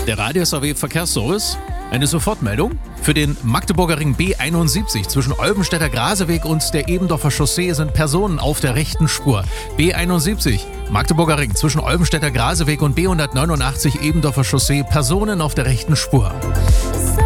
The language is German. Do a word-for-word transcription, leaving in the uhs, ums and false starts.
Der Radius A W Verkehrsservice. Eine Sofortmeldung. Für den Magdeburger Ring B einundsiebzig zwischen Olbenstädter Graseweg und der Ebendorfer Chaussee sind Personen auf der rechten Spur. B einundsiebzig, Magdeburger Ring zwischen Olbenstädter Graseweg und B hundertneunundachtzig Ebendorfer Chaussee, Personen auf der rechten Spur.